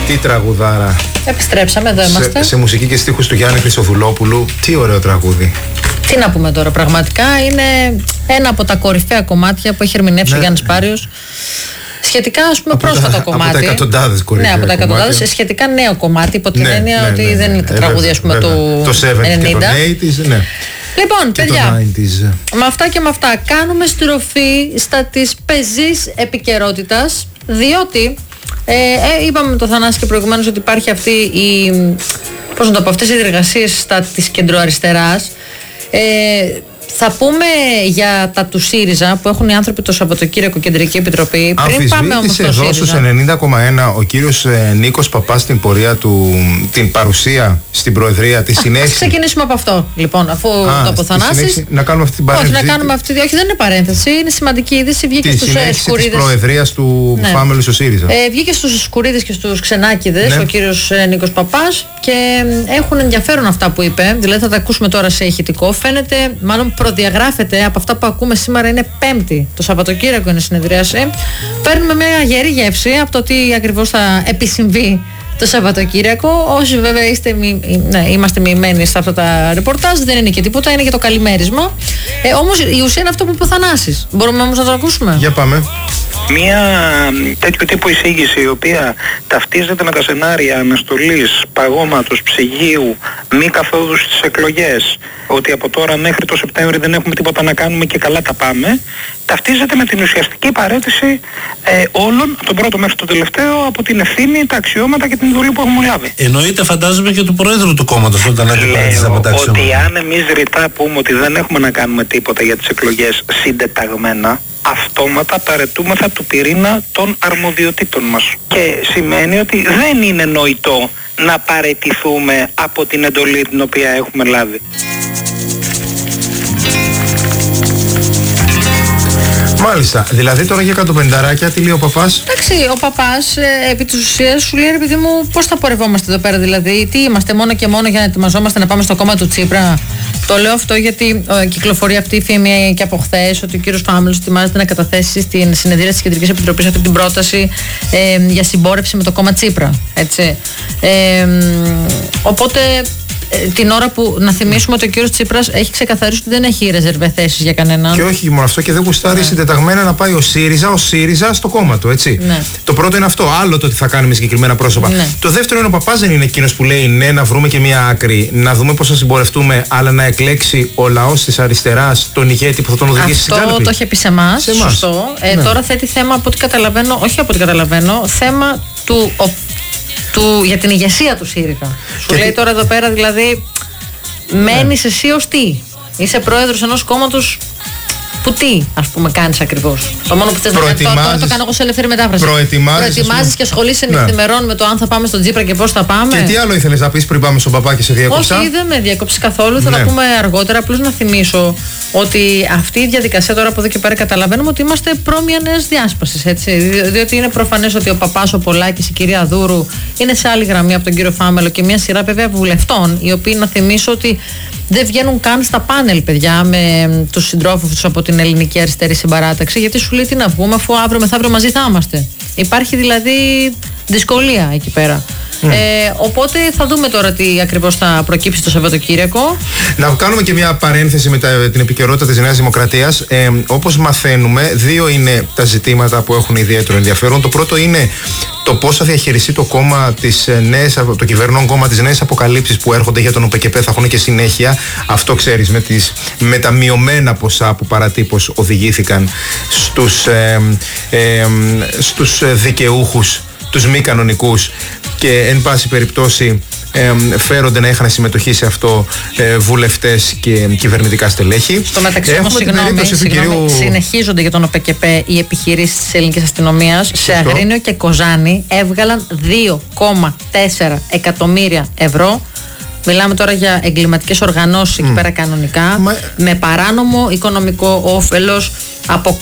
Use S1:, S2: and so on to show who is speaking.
S1: Τι τραγουδάρα.
S2: Επιστρέψαμε, εδώ είμαστε.
S1: Σε μουσική και στίχους του Γιάννη Χρυσοδουλόπουλου. Τι ωραίο τραγούδι.
S2: Τι να πούμε τώρα, πραγματικά είναι ένα από τα κορυφαία κομμάτια που έχει ερμηνεύσει ο Γιάννης Πάριος. Σχετικά, ας πούμε, πρόσφατο κομμάτι.
S1: Από τα εκατοντάδες κορυφαία.
S2: Ναι, από τα εκατοντάδες. Σχετικά νέο κομμάτι, υπό την έννοια ότι δεν είναι τα τραγούδια, ας πούμε, του 90's.
S1: Ναι.
S2: Λοιπόν, παιδιά, με αυτά και με αυτά κάνουμε στροφή στα της πεζής επικαιρότητας, διότι είπαμε με τον Θανάση και προηγουμένως ότι υπάρχει αυτή η, πώς να το πω, αυτές οι διεργασίες στα της κεντροαριστεράς. Θα πούμε για τα του ΣΥΡΙΖΑ που έχουν οι άνθρωποι το Σαββατοκύριακο Κεντρική Επιτροπή. Πριν πάμε όμως στο
S1: εδώ στους 90,1 ο κύριος Νίκος Παπάς στην πορεία του, την παρουσία στην Προεδρία, τη συνέχιση.
S2: Ας ξεκινήσουμε από αυτό, λοιπόν, αφού το αποθανάσεις.
S1: Να κάνουμε αυτή την παρένθεση.
S2: Όχι, να κάνουμε αυτή, όχι, δεν είναι παρένθεση, είναι σημαντική είδηση. Βγήκε στους Σκουρίδες.
S1: Της Προεδρίας του Φάμελου στο ΣΥΡΙΖΑ.
S2: Βγήκε στους Σκουρίδες και στους Ξενάκηδες ο κύριος Νίκος Παπάς και έχουν ενδιαφέρον αυτά που είπε. Δηλαδή θα τα ακούσουμε τώρα σε ηχητικό. Φαίνεται, μάλλον προδιαγράφεται από αυτά που ακούμε σήμερα, είναι Πέμπτη. Το Σαββατοκύριακο είναι συνεδρίαση. Παίρνουμε μια γερή γεύση από το τι ακριβώς θα επισυμβεί το Σαββατοκύριακο. Όσοι βέβαια είμαστε μοιημένοι σε αυτά τα ρεπορτάζ, δεν είναι και τίποτα, είναι και το καλημέρισμα. Όμως η ουσία είναι αυτό που είπε ο Θανάσης. Μπορούμε όμως να το ακούσουμε.
S1: Για πάμε.
S3: Μία τέτοιου τύπου εισήγηση η οποία ταυτίζεται με τα σενάρια αναστολής, παγώματος, ψυγείου, μη καθόδου στις εκλογές, ότι από τώρα μέχρι το Σεπτέμβριο δεν έχουμε τίποτα να κάνουμε και καλά τα πάμε, ταυτίζεται με την ουσιαστική παραίτηση όλων, από τον πρώτο μέχρι τον τελευταίο, από την ευθύνη, τα αξιώματα και την εντολή που έχουμε λάβει.
S4: Εννοείται, φαντάζομαι, και του Προέδρου του κόμματος όταν αντιπράττησε από τα αξιώματα.
S3: Ότι αν εμείς ρητά πούμε ότι δεν έχουμε να κάνουμε τίποτα για τις εκλογές συντεταγμένα, αυτόματα παρετούμεθα του πυρήνα των αρμοδιοτήτων μας. Και σημαίνει ότι δεν είναι νοητό να παραιτηθούμε από την εντολή την οποία έχουμε λάβει.
S1: Μάλιστα. Δηλαδή τώρα για 150 τι λέει ο Παπάς.
S2: Εντάξει, ο Παπάς επί της ουσίας σου λέει, ρε παιδί μου, πώς θα πορευόμαστε εδώ πέρα, δηλαδή, τι είμαστε μόνο και μόνο για να ετοιμαζόμαστε να πάμε στο κόμμα του Τσίπρα. Το λέω αυτό γιατί κυκλοφορεί αυτή η φήμη και από χθες ότι ο κύριος Φάμελος ετοιμάζεται να καταθέσει στην συνεδρία της Κεντρικής Επιτροπής αυτή την πρόταση για συμπόρευση με το κόμμα Τσίπρα. Έτσι. Οπότε την ώρα που να θυμίσουμε ότι ο κύριος Τσίπρας έχει ξεκαθαρίσει ότι δεν έχει ρεζερβέ θέσεις για κανέναν.
S1: Και όχι μόνο αυτό, και δεν γουστάρει συντεταγμένα να πάει ο ΣΥΡΙΖΑ στο κόμμα του, έτσι.
S2: Ναι.
S1: Το πρώτο είναι αυτό. Άλλο το ότι θα κάνει με συγκεκριμένα πρόσωπα.
S2: Ναι.
S1: Το δεύτερο είναι ο Παπάς δεν είναι εκείνος που λέει ναι, να βρούμε και μία άκρη, να δούμε πώς θα συμπορευτούμε, αλλά να εκλέξει ο λαός της αριστεράς τον ηγέτη που θα τον οδηγήσει στην κάλπη.
S2: Αυτό το είχε πει σε εμάς. Σωστό. Ναι. Τώρα θέτει θέμα, από ό,τι καταλαβαίνω, όχι από ό,τι καταλαβαίνω, θέμα για την ηγεσία του ΣΥΡΙΖΑ. Σου λέει τώρα εδώ πέρα, δηλαδή, μένεις εσύ ως τι. Είσαι πρόεδρος ενός κόμματος που τι, ας πούμε, κάνεις ακριβώς. Το μόνο που θες να κάνεις, τώρα το κάνω εγώ σε ελεύθερη μετάφραση. Προετοιμάζεις και ασχολείσαι νυχθημερών με το αν θα πάμε στον Τσίπρα και πώς θα πάμε.
S1: Και τι άλλο ήθελες να πεις πριν πάμε στον Παπά και σε διέκοψα?
S2: Όχι, δεν με διέκοψες καθόλου, θα τα πούμε αργότερα. Απλώς να θυμίσω ότι αυτή η διαδικασία τώρα από εδώ και πέρα καταλαβαίνουμε ότι είμαστε προ μια νέα διάσπαση. Διότι είναι προφανές ότι ο Παπάς, ο Πολάκης, η κυρία Δούρου είναι σε άλλη γραμμή από τον κύριο Φάμελο και μια σειρά βέβαια βουλευτών, οι οποίοι να θυμίσω ότι δεν βγαίνουν καν στα πάνελ, παιδιά, με τους συντρόφους τους από την Ελληνική Αριστερή Συμπαράταξη, γιατί σου λέει τι να βγούμε, αφού αύριο μεθαύριο μαζί θα είμαστε. Υπάρχει δηλαδή δυσκολία εκεί πέρα. Οπότε θα δούμε τώρα τι ακριβώς θα προκύψει το Σαββατοκύριακο.
S1: Να κάνουμε και μια παρένθεση με την επικαιρότητα της Νέας Δημοκρατίας. Όπως μαθαίνουμε, δύο είναι τα ζητήματα που έχουν ιδιαίτερο ενδιαφέρον. Το πρώτο είναι το πώς θα διαχειριστεί το κόμμα το κυβερνών κόμμα της Νέας Αποκαλύψεις που έρχονται για τον ΟΠΚΠ, θα έχουν και συνέχεια. Αυτό ξέρεις, με τα μειωμένα ποσά που παρατύπως οδηγήθηκαν στους δικαιούχους, τους μη κανονικούς, και εν πάση περιπτώσει φέρονται να είχαν συμμετοχή σε αυτό βουλευτές και κυβερνητικά στελέχη.
S2: Στο μεταξύ όμως, συνεχίζονται για τον ΟΠΚΠ οι επιχειρήσεις της ελληνικής αστυνομίας. Σε Αγρίνιο και Κοζάνη έβγαλαν 2,4 εκατομμύρια ευρώ. Μιλάμε τώρα για εγκληματικές οργανώσεις εκεί πέρα κανονικά, με παράνομο οικονομικό όφελος από